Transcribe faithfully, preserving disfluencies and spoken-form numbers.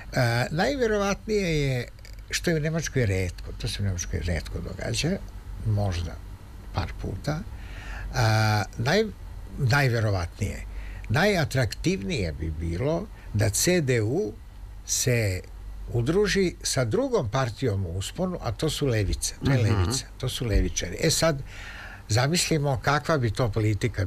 A, najvjerovatnije je, što je u Nemačkoj retko, to se u Nemačkoj retko događa, možda par puta, a, naj, najvjerovatnije, najatraktivnije bi bilo da C D U se udruži sa drugom partijom u usponu, a to su levice, to je levica, to su levičari. E sad, zamislimo kakva bi to politika